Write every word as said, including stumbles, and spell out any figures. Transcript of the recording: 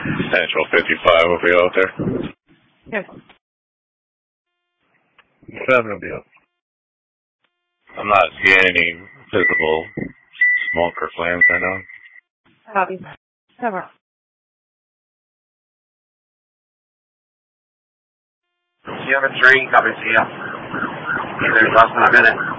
Central fifty-five will be out there. Yes. seven will be up. I'm not seeing any visible smoke or flames right now. Copy. Cover. Sierra three, copy, see ya. There's less than a minute.